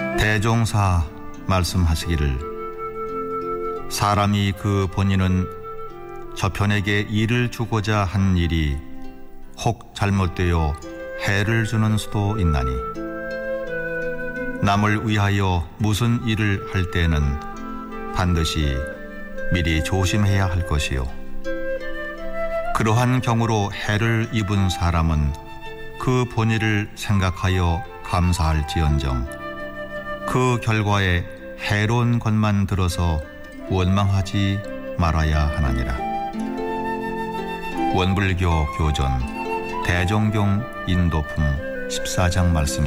대종사 말씀하시기를 사람이 그 본인은 저편에게 일을 주고자 한 일이 혹 잘못되어 해를 주는 수도 있나니 남을 위하여 무슨 일을 할 때는 반드시 미리 조심해야 할 것이요 그러한 경우로 해를 입은 사람은 그 본일을 생각하여 감사할지언정 그 결과에 해로운 것만 들어서 원망하지 말아야 하나니라. 원불교 교전 대종경 인도품 14장 말씀입니다.